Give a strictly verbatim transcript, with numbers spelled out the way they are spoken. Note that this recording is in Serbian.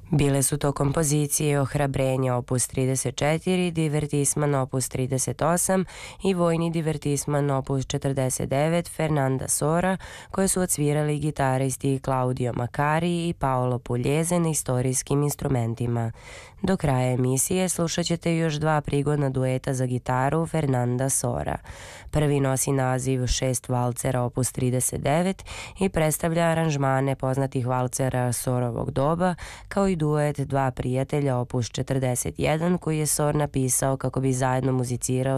Bile su to kompozicije Ohrabrenje opus trideset četiri, Divertisman opus trideset osam i Vojni divertisman opus četrdeset devet Fernanda Sora, koje su odsvirali gitaristi Claudio Macari i Paolo Pugliese na istorijskim instrumentima. Do kraja emisije slušat ćete još dva prigodna dueta za gitaru Fernanda Sora. Prvi nosi naziv Šest valcera opus trideset devet i predstavlja aranžmane poznatih valcera Sorovog doba, kao i duet Dva prijatelja opus četrdeset jedan koji je Sor napisao kako bi zajedno muzicirao